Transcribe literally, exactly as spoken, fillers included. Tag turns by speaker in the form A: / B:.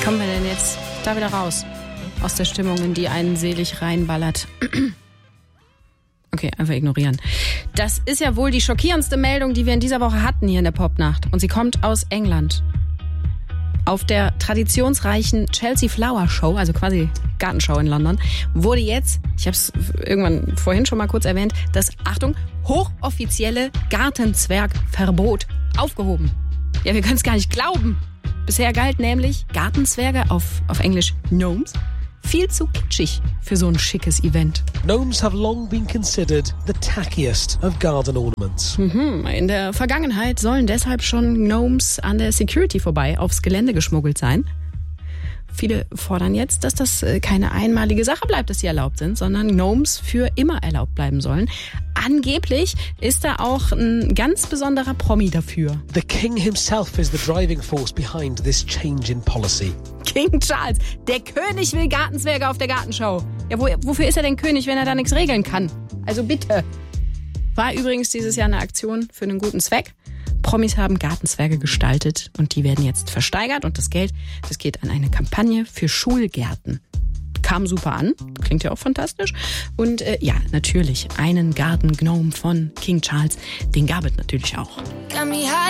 A: Wie kommen wir denn jetzt da wieder raus? Aus der Stimmung, in die einen selig reinballert. Okay, einfach ignorieren. Das ist ja wohl die schockierendste Meldung, die wir in dieser Woche hatten hier in der Popnacht. Und sie kommt aus England. Auf der traditionsreichen Chelsea Flower Show, also quasi Gartenshow in London, wurde jetzt, ich habe es irgendwann vorhin schon mal kurz erwähnt, das, Achtung, hochoffizielle Gartenzwergverbot aufgehoben. Ja, wir können es gar nicht glauben. Bisher galt nämlich Gartenzwerge, auf, auf Englisch Gnomes, viel zu kitschig für so ein schickes Event.
B: Gnomes have long been considered the tackiest of garden ornaments.
A: Mhm. In der Vergangenheit sollen deshalb schon Gnomes an der Security vorbei aufs Gelände geschmuggelt sein. Viele fordern jetzt, dass das keine einmalige Sache bleibt, dass sie erlaubt sind, sondern Gnomes für immer erlaubt bleiben sollen. Angeblich ist da auch ein ganz besonderer Promi dafür.
B: The King himself is the driving force behind this change in policy.
A: King Charles, der König will Gartenzwerge auf der Gartenschau. Ja, wo, wofür ist er denn König, wenn er da nichts regeln kann? Also bitte. War übrigens dieses Jahr eine Aktion für einen guten Zweck. Promis haben Gartenzwerge gestaltet und die werden jetzt versteigert. Und das Geld, das geht an eine Kampagne für Schulgärten. Kam super an, klingt ja auch fantastisch. Und äh, ja, natürlich, einen Garten-Gnome von King Charles, den gab es natürlich auch.